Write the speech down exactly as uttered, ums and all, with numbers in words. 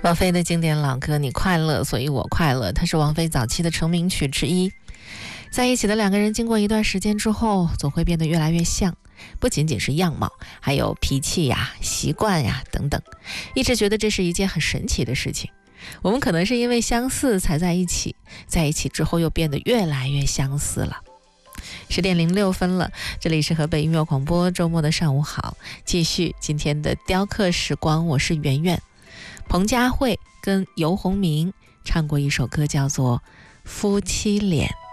王菲的经典老歌《你快乐所以我快乐》，它是王菲早期的成名曲之一。在一起的两个人经过一段时间之后，总会变得越来越像，不仅仅是样貌，还有脾气呀、习惯呀等等。一直觉得这是一件很神奇的事情。我们可能是因为相似才在一起，在一起之后又变得越来越相似了。十点零六分了，这里是河北音乐广播，周末的上午好，继续今天的雕刻时光，我是圆圆。彭佳慧跟游鸿明唱过一首歌，叫做《夫妻脸》。